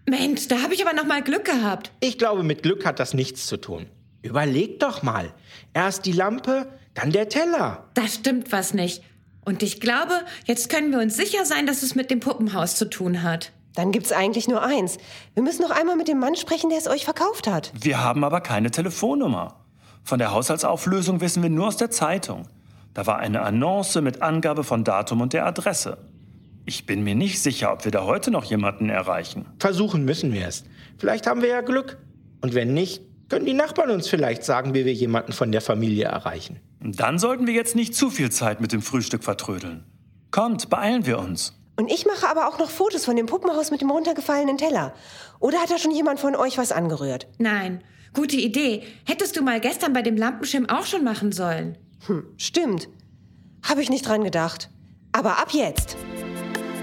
Mensch, da habe ich aber noch mal Glück gehabt. Ich glaube, mit Glück hat das nichts zu tun. Überleg doch mal. Erst die Lampe, dann der Teller. Da stimmt was nicht. Und ich glaube, jetzt können wir uns sicher sein, dass es mit dem Puppenhaus zu tun hat. Dann gibt's eigentlich nur eins. Wir müssen noch einmal mit dem Mann sprechen, der es euch verkauft hat. Wir haben aber keine Telefonnummer. Von der Haushaltsauflösung wissen wir nur aus der Zeitung. Da war eine Annonce mit Angabe von Datum und der Adresse. Ich bin mir nicht sicher, ob wir da heute noch jemanden erreichen. Versuchen müssen wir es. Vielleicht haben wir ja Glück. Und wenn nicht, können die Nachbarn uns vielleicht sagen, wie wir jemanden von der Familie erreichen. Dann sollten wir jetzt nicht zu viel Zeit mit dem Frühstück vertrödeln. Kommt, beeilen wir uns. Und ich mache aber auch noch Fotos von dem Puppenhaus mit dem runtergefallenen Teller. Oder hat da schon jemand von euch was angerührt? Nein, gute Idee. Hättest du mal gestern bei dem Lampenschirm auch schon machen sollen. Stimmt. Habe ich nicht dran gedacht. Aber ab jetzt.